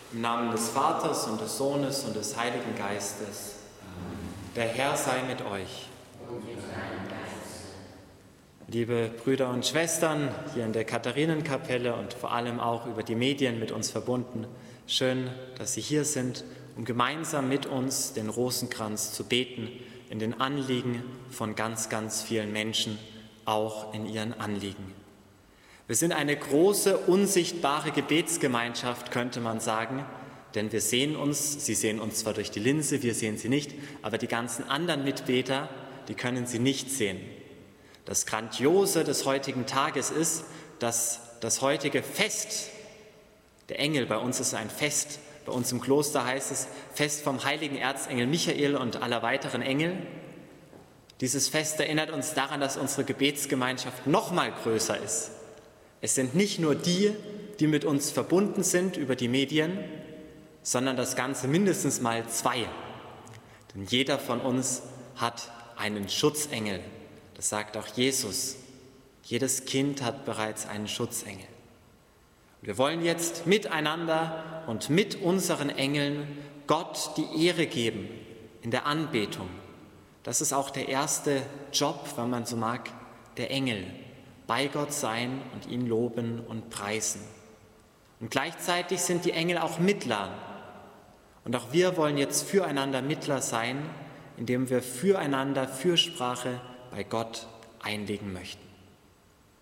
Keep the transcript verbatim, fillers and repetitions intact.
Im Namen des Vaters und des Sohnes und des Heiligen Geistes. Der Herr sei mit euch. Liebe Brüder und Schwestern hier in der Katharinenkapelle und vor allem auch über die Medien mit uns verbunden, schön, dass Sie hier sind, um gemeinsam mit uns den Rosenkranz zu beten, in den Anliegen von ganz, ganz vielen Menschen, auch in ihren Anliegen. Wir sind eine große, unsichtbare Gebetsgemeinschaft, könnte man sagen, denn wir sehen uns, Sie sehen uns zwar durch die Linse, wir sehen Sie nicht, aber die ganzen anderen Mitbeter, die können Sie nicht sehen. Das Grandiose des heutigen Tages ist, dass das heutige Fest der Engel, bei uns ist ein Fest, bei uns im Kloster heißt es Fest vom heiligen Erzengel Michael und aller weiteren Engel. Dieses Fest erinnert uns daran, dass unsere Gebetsgemeinschaft noch mal größer ist. Es sind nicht nur die, die mit uns verbunden sind über die Medien, sondern das Ganze mindestens mal zwei. Denn jeder von uns hat einen Schutzengel. Das sagt auch Jesus. Jedes Kind hat bereits einen Schutzengel. Und wir wollen jetzt miteinander und mit unseren Engeln Gott die Ehre geben in der Anbetung. Das ist auch der erste Job, wenn man so mag, der Engel. Bei Gott sein und ihn loben und preisen. Und gleichzeitig sind die Engel auch Mittler. Und auch wir wollen jetzt füreinander Mittler sein, indem wir füreinander Fürsprache bei Gott einlegen möchten.